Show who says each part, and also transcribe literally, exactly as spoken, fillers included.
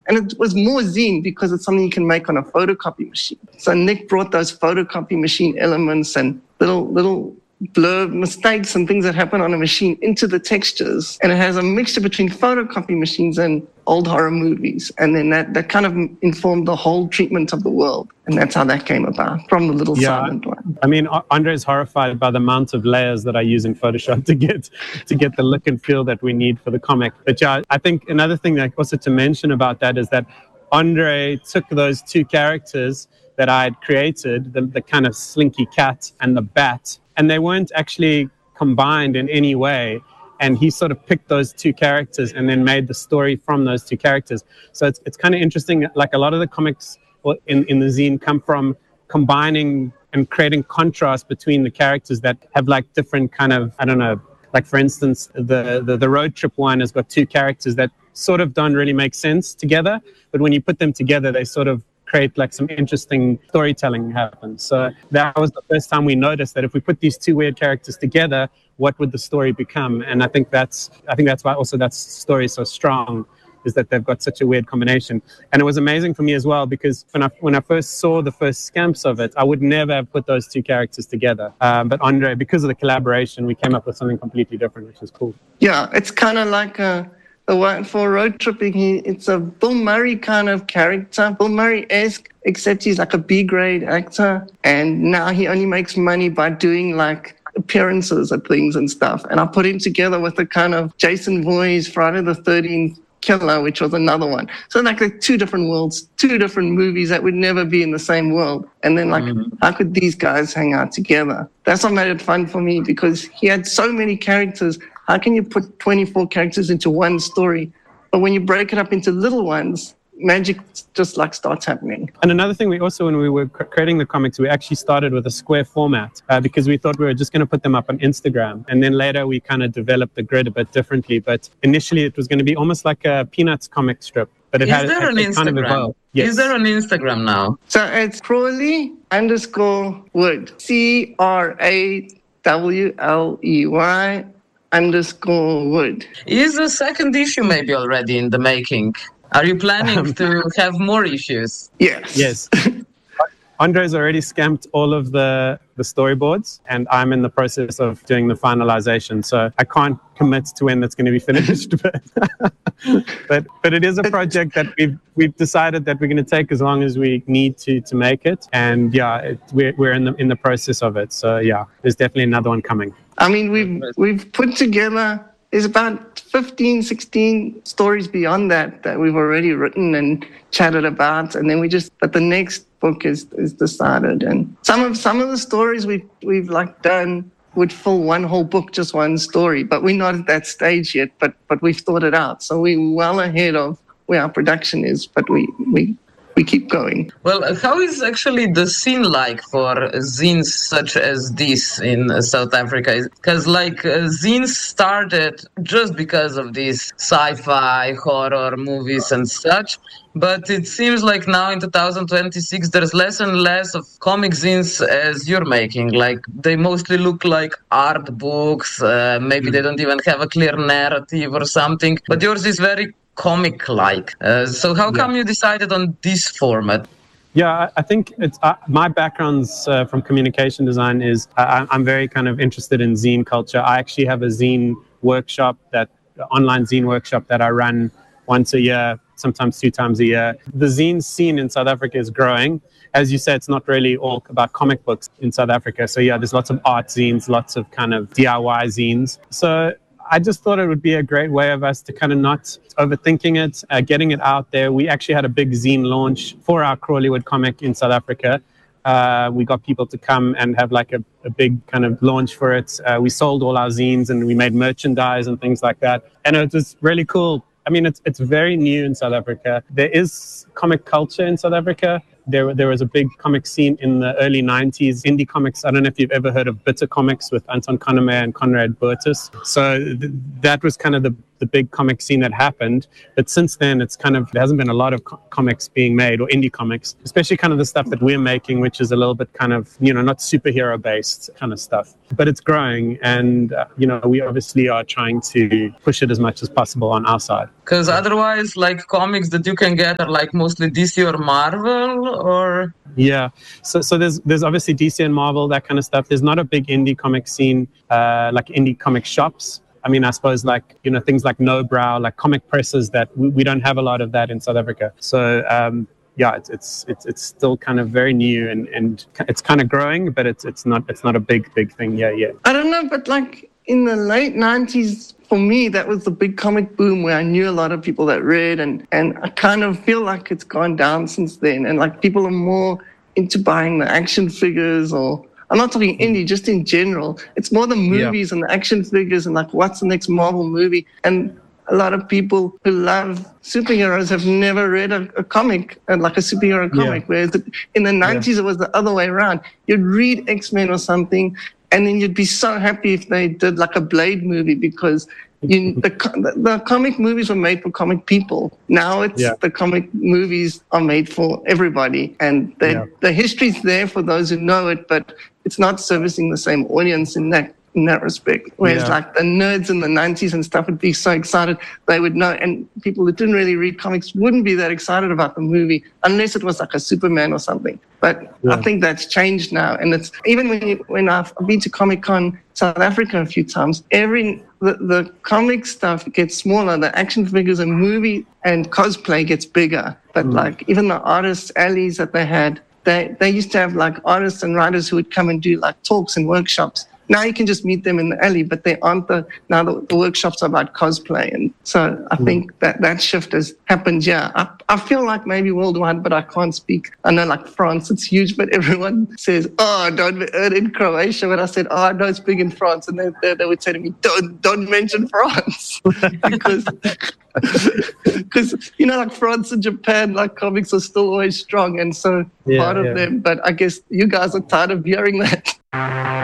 Speaker 1: And it was more zine because it's something you can make on a photocopy machine. So Nick brought those photocopy machine elements and little little blur mistakes and things that happen on a machine into the textures. And it has a mixture between photocopy machines and old horror movies. And then that, that kind of informed the whole treatment of the world. And that's how that came about, from the little
Speaker 2: yeah,
Speaker 1: silent one.
Speaker 2: I mean, Andre's horrified by the amount of layers that I use in Photoshop to get to get the look and feel that we need for the comic. But yeah, I think another thing that also to mention about that is that Andre took those two characters that I had created, the, the kind of slinky cat and the bat, and they weren't actually combined in any way. And he sort of picked those two characters and then made the story from those two characters. So it's it's kind of interesting. Like a lot of the comics in, in the zine come from combining and creating contrast between the characters that have like different kind of, I don't know, like for instance, the, the, the road trip one has got two characters that sort of don't really make sense together. But when you put them together, they sort of create like some interesting storytelling happens. So that was the first time we noticed that if we put these two weird characters together, what would the story become? And I think that's I think that's why also that story is so strong, is that they've got such a weird combination. And it was amazing for me as well, because when I when I first saw the first scamps of it, I would never have put those two characters together. Um, but Andre, because of the collaboration, we came up with something completely different, which is cool.
Speaker 1: Yeah, it's kind of like a The one for road tripping, he, it's a Bill Murray kind of character, Bill Murray-esque, except he's like a B-grade actor. And now he only makes money by doing like appearances at things and stuff. And I put him together with the kind of Jason Voorhees Friday the thirteenth Killer, which was another one. So like, like two different worlds, two different movies that would never be in the same world. And then like, mm-hmm. how could these guys hang out together? That's what made it fun for me, because he had so many characters. How can you put twenty-four characters into one story? But when you break it up into little ones, magic just like starts happening.
Speaker 2: And another thing, we also, when we were creating the comics, we actually started with a square format uh, because we thought we were just going to put them up on Instagram. And then later we kind of developed the grid a bit differently. But initially it was going to be almost like a Peanuts comic strip. But it
Speaker 3: Is
Speaker 2: had
Speaker 3: there
Speaker 2: it,
Speaker 3: an
Speaker 2: it
Speaker 3: Instagram?
Speaker 2: Kind of evolved. Yes.
Speaker 3: Is there an Instagram now?
Speaker 1: So it's Crawley underscore Wood. C R A W L E Y underscore Wood.
Speaker 3: Is a second issue maybe already in the making? Are you planning to have more issues?
Speaker 1: Yes.
Speaker 2: Yes. Andre's already scamped all of the, the storyboards, and I'm in the process of doing the finalization. So I can't commit to when that's going to be finished. But but, but it is a project that we've we've decided that we're going to take as long as we need to to make it. And yeah, it, we're we're in the in the process of it. So yeah, there's definitely another one coming.
Speaker 1: I mean, we've we've put together. There's about fifteen, sixteen stories beyond that that we've already written and chatted about. And then we just, but the next book is, is decided. And some of some of the stories we've, we've like done would fill one whole book, just one story. But we're not at that stage yet, but but we've thought it out. So we're well ahead of where our production is, but we, we, we keep going.
Speaker 3: Well, how is actually the scene like for zines such as this in uh, South Africa? Because like uh, zines started just because of these sci-fi horror movies and such, but it seems like now in two thousand twenty-six there's less and less of comic zines as you're making. Like they mostly look like art books, uh, maybe they don't even have a clear narrative or something, but yours is very comic-like. Uh, so how come yeah. you decided on this format?
Speaker 2: Yeah, I think it's uh, my background's uh, from communication design is uh, I'm very kind of interested in zine culture. I actually have a zine workshop, that online zine workshop that I run once a year, sometimes two times a year. The zine scene in South Africa is growing. As you said, it's not really all about comic books in South Africa. So yeah, there's lots of art zines, lots of kind of D I Y zines. So I just thought it would be a great way of us to kind of not overthinking it, uh, getting it out there. We actually had a big zine launch for our Crawleywood comic in South Africa. Uh, we got people to come and have like a, a big kind of launch for it. Uh, we sold all our zines and we made merchandise and things like that. And it was really cool. I mean, it's it's very new in South Africa. There is comic culture in South Africa. There, there was a big comic scene in the early nineties. Indie comics, I don't know if you've ever heard of Bitter Comics with Anton Kaneme and Conrad Burtis. So th- that was kind of the the big comic scene that happened. But since then, it's kind of, there hasn't been a lot of co- comics being made, or indie comics, especially kind of the stuff that we're making, which is a little bit kind of, you know, not superhero based kind of stuff. But it's growing, and, uh, you know, we obviously are trying to push it as much as possible on our side.
Speaker 3: Because otherwise, like, comics that you can get are like mostly D C or Marvel, or...
Speaker 2: Yeah, so so there's there's obviously D C and Marvel, that kind of stuff. There's not a big indie comic scene, uh, like indie comic shops. I mean, I suppose like, you know, things like No Brow, like comic presses, that we, we don't have a lot of that in South Africa. So um, yeah, it's it's it's it's still kind of very new, and, and it's kind of growing, but it's it's not it's not a big big thing yet yet.
Speaker 1: I don't know, but like in the late nineties, for me, that was the big comic boom where I knew a lot of people that read, and, and I kind of feel like it's gone down since then. And like people are more into buying the action figures, or I'm not talking indie, just in general. It's more the movies yeah. and the action figures and like what's the next Marvel movie. And a lot of people who love superheroes have never read a, a comic, uh, like a superhero comic, yeah. whereas in the nineties yeah. it was the other way around. You'd read X-Men or something, and then you'd be so happy if they did like a Blade movie, because you, the, the, the comic movies were made for comic people. Now it's yeah. the comic movies are made for everybody. And they, yeah. the history's there for those who know it, but it's not servicing the same audience in that in that respect. Whereas yeah. like the nerds in the nineties and stuff would be so excited, they would know. And people that didn't really read comics wouldn't be that excited about the movie unless it was like a Superman or something. But yeah. I think that's changed now. And it's even when you, when I've been to Comic-Con South Africa a few times, every the, the comic stuff gets smaller. The action figures and movie and cosplay gets bigger. But mm. like even the artists' alleys that they had, they, they used to have like artists and writers who would come and do like talks and workshops. Now you can just meet them in the alley, but they aren't the, now the, the workshops are about cosplay. And so I think that that shift has happened, yeah. I, I feel like maybe worldwide, but I can't speak. I know like France, it's huge, but everyone says, oh, don't, in Croatia. When I said, oh, I know it's big in France. And they, they, they would say to me, don't, don't mention France. because, because, you know, like France and Japan, like comics are still always strong. And so yeah, part of yeah. them, but I guess you guys are tired of hearing that.